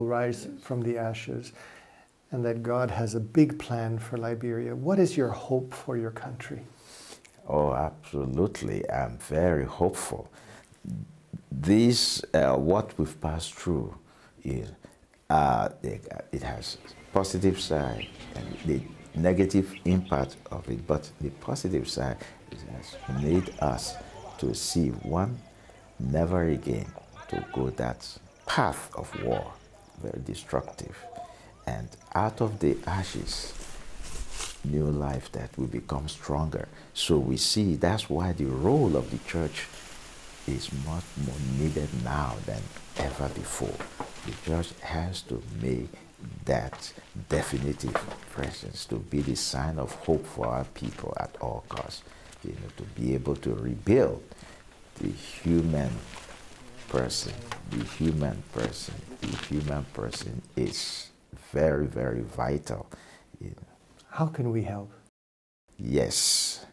rise from the ashes, and that God has a big plan for Liberia. What is your hope for your country? Oh, absolutely. I'm very hopeful. This, what we've passed through, is it has positive side and the negative impact of it. But the positive side has made us to see one, never again to go that path of war, very destructive. And out of the ashes, new life that will become stronger. So we see that's why the role of the church is much more needed now than ever before. The church has to make that definitive presence, to be the sign of hope for our people at all costs, to be able to rebuild the human person. The human person is very, very vital. How can we help? Yes.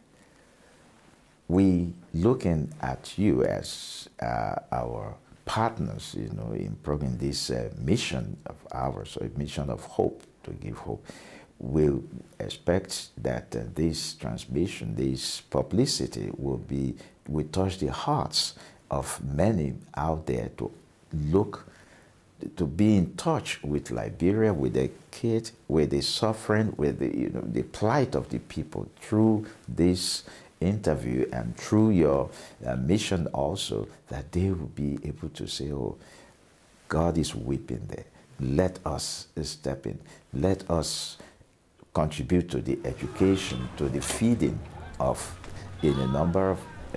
We looking at you as our partners, in promoting this mission of ours, or a mission of hope, to give hope. We'll expect that this transmission, this publicity will touch the hearts of many out there to look, to be in touch with Liberia, with the kids, with the suffering, with the plight of the people through this interview and through your mission also, that they will be able to say, oh, God is weeping there. Let us step in. Let us contribute to the education, to the feeding of a number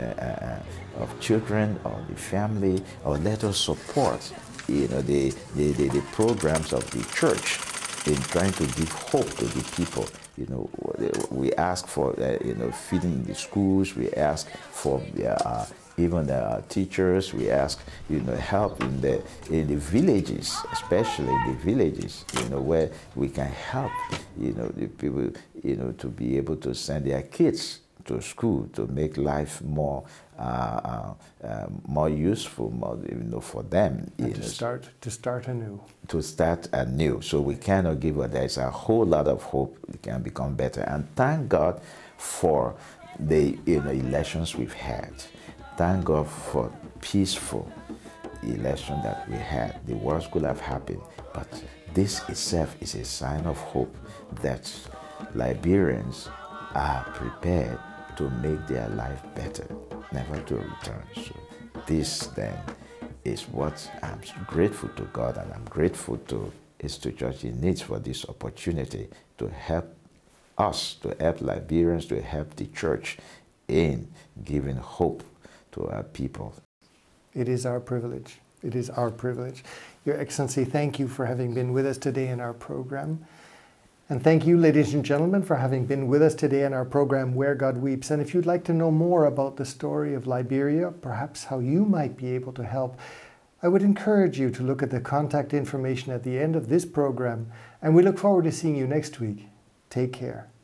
of children or the family, or let us support the programs of the church in trying to give hope to the people. We ask for feeding the schools. We ask for even the teachers. We ask help in the villages, especially in the villages. Where we can help the people to be able to send their kids to school, to make life more more useful, more for them. To start anew. To start anew. So we cannot give up. There's a whole lot of hope. It can become better. And thank God for the elections we've had. Thank God for peaceful election that we had. The worst could have happened, but this itself is a sign of hope that Liberians are prepared to make their life better, never to return. So this then is what I'm grateful to God, and I'm grateful to Institute Church in Needs for this opportunity to help us, to help Liberians, to help the church in giving hope to our people. It is our privilege. It is our privilege. Your Excellency, thank you for having been with us today in our program. And thank you, ladies and gentlemen, for having been with us today in our program, Where God Weeps. And if you'd like to know more about the story of Liberia, perhaps how you might be able to help, I would encourage you to look at the contact information at the end of this program. And we look forward to seeing you next week. Take care.